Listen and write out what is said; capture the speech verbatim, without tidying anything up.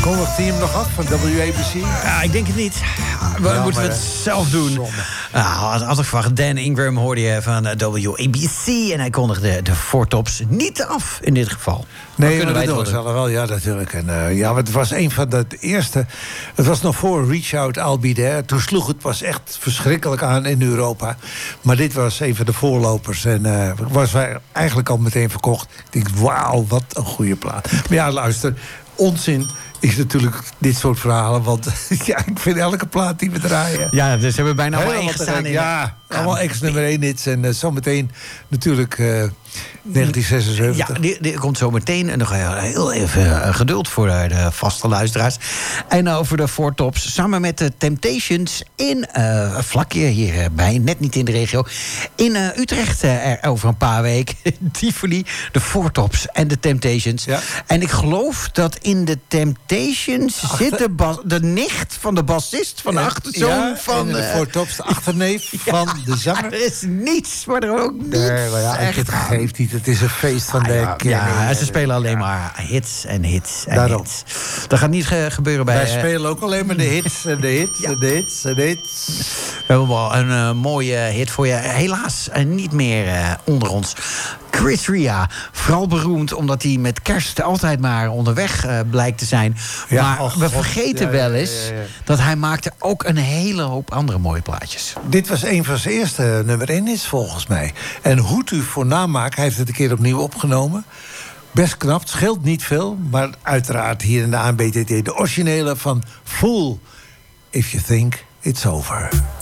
Kondigt hij hem nog af van W A B C? Ja, ik denk het niet. We Ja, moeten maar, het zelf doen. Ah, had, had ik verwacht. Dan Ingram hoorde je van W A B C. En hij kondigde de Four Tops niet af in dit geval. Nee, kunnen maar wij dat het was wel, ja, natuurlijk. En, uh, ja, het was een van de eerste. Het was nog voor Reach Out, I'll Be There. Toen sloeg het pas echt verschrikkelijk aan in Europa. Maar dit was een van de voorlopers. En uh, was eigenlijk al meteen verkocht. Ik denk, wauw, wat een goede plaat. Maar ja, luister, onzin is natuurlijk dit soort verhalen. Want ja, ik vind elke plaat die we draaien. Ja, dus hebben we bijna allemaal Helemaal ingestaan in. Ja, allemaal ex-nummer één hits. En uh, zometeen natuurlijk uh, negentien zesenzeventig. Ja, die, die komt zo meteen. En nog heel even uh, geduld voor de vaste luisteraars. En over de Four Tops. Samen met de Temptations in uh, een vlakje hierbij. Net niet in de regio. In uh, Utrecht uh, er over een paar weken. Tivoli, de Four Tops en de Temptations. Ja. En ik geloof dat in de Temptations Achter... zit de, bas, de nicht van de bassist. Van de achterzoon ja, van en de uh, Four Tops, de achterneef ja, van de zanger. Er is niets, maar er ook niets. Nee, maar ja, ik het geeft niet. Het is een feest van Ah, de ja, kenning. ja, ze spelen alleen maar hits en hits en Daarom. hits. Dat gaat niet ge- gebeuren bij... Wij uh, spelen ook alleen maar de hits en de hits en de hits en de hits. We hebben wel een uh, mooie hit voor je. Helaas uh, niet meer uh, onder ons. Chris Ria, vooral beroemd omdat hij met kerst altijd maar onderweg uh, blijkt te zijn. Ja, maar oh, we God. vergeten Ja, wel ja, eens ja, ja. dat hij maakte ook een hele hoop andere mooie plaatjes. Dit was een van zijn eerste nummer één hits volgens mij. En Hutu voor namaak, hij heeft het een keer opnieuw opgenomen. Best knap, scheelt niet veel. Maar uiteraard hier in de A N B T T de originele van Fool If You Think It's Over.